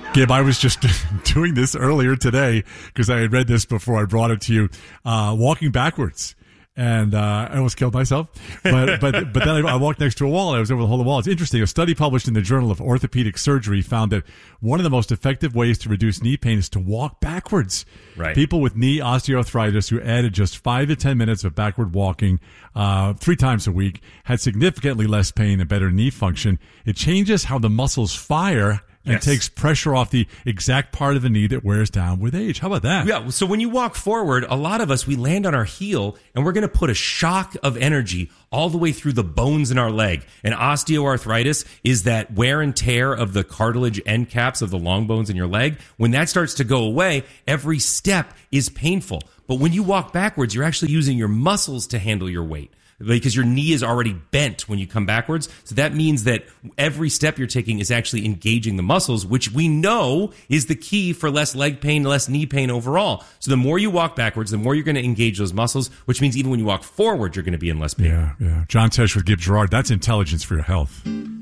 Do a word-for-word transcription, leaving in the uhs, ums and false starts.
Gabe, I was just doing this earlier today because I had read this before I brought it to you, uh, walking backwards. And uh, I almost killed myself. But but but then I, I walked next to a wall and I was able to hold the wall. It's interesting. A study published in the Journal of Orthopedic Surgery found that one of the most effective ways to reduce knee pain is to walk backwards. Right. People with knee osteoarthritis who added just five to ten minutes of backward walking uh, three times a week had significantly less pain and better knee function. It changes how the muscles fire and yes. takes pressure off the exact part of the knee that wears down with age. How about that? Yeah. So when you walk forward, a lot of us, we land on our heel and we're going to put a shock of energy all the way through the bones in our leg. And osteoarthritis is that wear and tear of the cartilage end caps of the long bones in your leg. When that starts to go away, every step is painful. But when you walk backwards, you're actually using your muscles to handle your weight, because your knee is already bent when you come backwards. So that means that every step you're taking is actually engaging the muscles, which we know is the key for less leg pain, less knee pain overall. So the more you walk backwards, the more you're going to engage those muscles, which means even when you walk forward, you're going to be in less pain. Yeah, yeah. John Tesh with Gib Gerard. That's intelligence for your health.